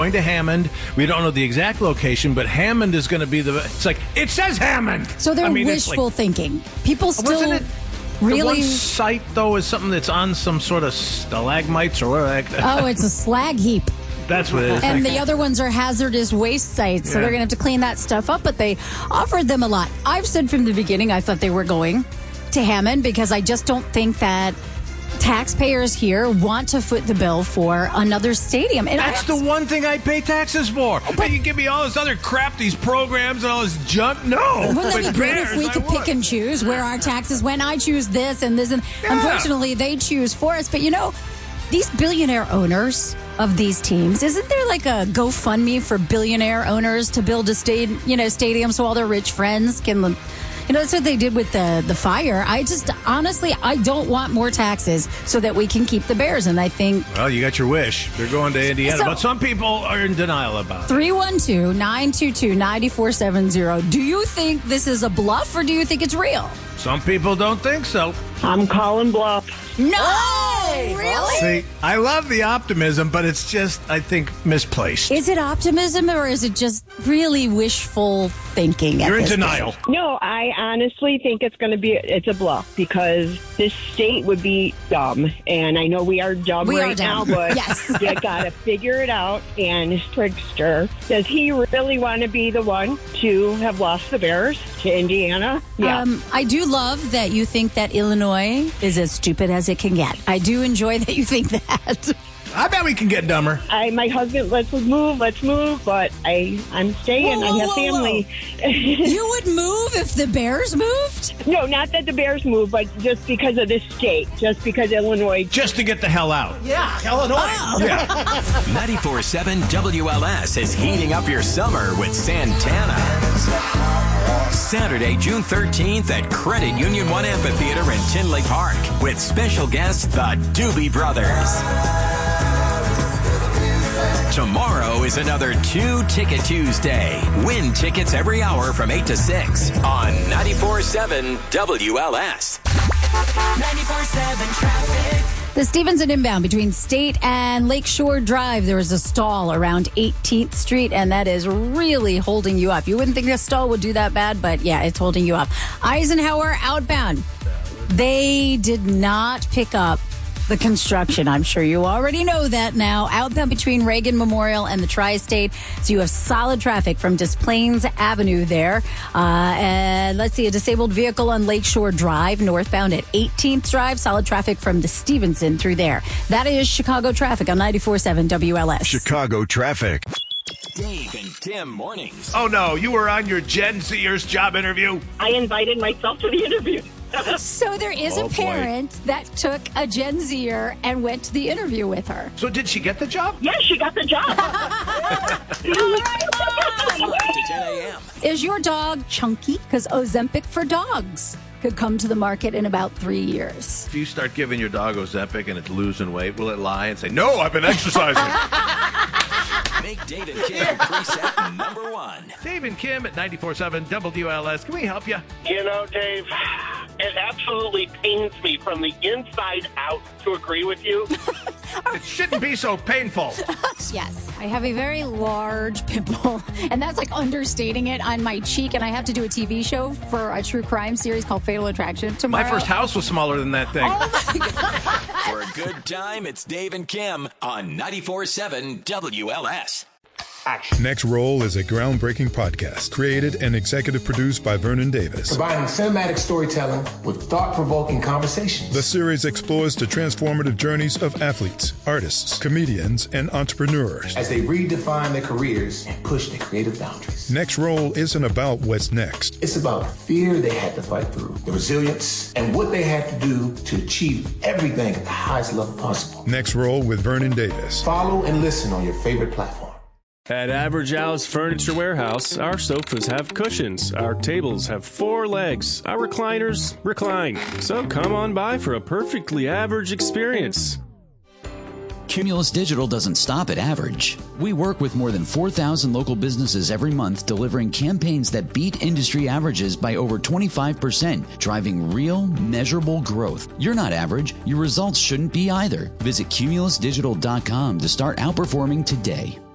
going to Hammond. We don't know the exact location, but Hammond is going to be it's like, it says Hammond. So they're wishful thinking. People still really... The one site, though, is something that's on some sort of stalagmites or whatever. Oh, it's a slag heap. That's what it is. And the other ones are hazardous waste sites, so they're going to have to clean that stuff up, but they offered them a lot. I've said from the beginning I thought they were going to Hammond because I just don't think that taxpayers here want to foot the bill for another stadium. And that's the one thing I pay taxes for. But you give me all this other crap, these programs and all this junk. No. Wouldn't that be great if we could pick and choose where our taxes went? I choose this and this. And unfortunately, they choose for us. But, these billionaire owners of these teams, isn't there like a GoFundMe for billionaire owners to build a stadium so all their rich friends can... that's what they did with the fire. Honestly, I don't want more taxes so that we can keep the Bears. And I think... Well, you got your wish. They're going to Indiana. But some people are in denial about it. 312-922-9470. Do you think this is a bluff or do you think it's real? Some people don't think so. I'm calling bluff. No! Really? See, I love the optimism, but it's just, I think, misplaced. Is it optimism or is it just really wishful thinking? You're in denial. No, I honestly think it's a bluff because this state would be dumb. And I know we are dumb now, but yes. You got to figure it out. And Trigster, does he really want to be the one to have lost the Bears to Indiana? Yeah. I do love that you think that Illinois is as stupid as it can get. I do enjoy that you think that. I bet we can get dumber. My husband, let's move, but I'm staying. I have family. You would move if the Bears moved? No, not that the Bears move, but just because of this state, just because Illinois. Just to get the hell out. Yeah, Illinois. Oh. Yeah. 94.7 WLS is heating up your summer with Santana. Saturday, June 13th at Credit Union One Amphitheater in Tinley Park with special guests, the Doobie Brothers. Tomorrow is another 2-Ticket Tuesday. Win tickets every hour from 8 to 6 on 94.7 WLS. 94.7 traffic. The Stevenson inbound between State and Lakeshore Drive, there was a stall around 18th Street, and that is really holding you up. You wouldn't think a stall would do that bad, but yeah, it's holding you up. Eisenhower outbound. They did not pick up the construction. I'm sure you already know that now. Outbound between Reagan Memorial and the Tri-State. So you have solid traffic from Des Plaines Avenue there. And let's see, a disabled vehicle on Lakeshore Drive, northbound at 18th Drive. Solid traffic from the Stevenson through there. That is Chicago traffic on 94.7 WLS. Chicago traffic. Dave and Tim mornings. Oh, no, you were on your Gen Zers job interview? I invited myself to the interview. So there is a parent that took a Gen Zer and went to the interview with her. So did she get the job? Yes, she got the job. All right, Mom. To 10 a.m. Is your dog chunky? Because Ozempic for dogs could come to the market in about 3 years. If you start giving your dog Ozempic and it's losing weight, will it lie and say, no, I've been exercising? Make Dave and Kim preset number 1. Dave and Kim at 94.7 WLS. Can we help you? Dave, it absolutely pains me from the inside out to agree with you. It shouldn't be so painful. Yes, I have a very large pimple, and that's like understating it on my cheek, and I have to do a TV show for a true crime series called Fatal Attraction tomorrow. My first house was smaller than that thing. Oh, my God. For a good time, it's Dave and Kim on 94.7 WLS. Action. Next Roll is a groundbreaking podcast created and executive produced by Vernon Davis. Combining cinematic storytelling with thought-provoking conversations. The series explores the transformative journeys of athletes, artists, comedians, and entrepreneurs as they redefine their careers and push their creative boundaries. Next Roll isn't about what's next. It's about the fear they had to fight through, the resilience, and what they had to do to achieve everything at the highest level possible. Next Roll with Vernon Davis. Follow and listen on your favorite platform. At Average Al's Furniture Warehouse, our sofas have cushions, our tables have 4 legs, our recliners recline. So come on by for a perfectly average experience. Cumulus Digital doesn't stop at average. We work with more than 4,000 local businesses every month, delivering campaigns that beat industry averages by over 25%, driving real, measurable growth. You're not average. Your results shouldn't be either. Visit cumulusdigital.com to start outperforming today.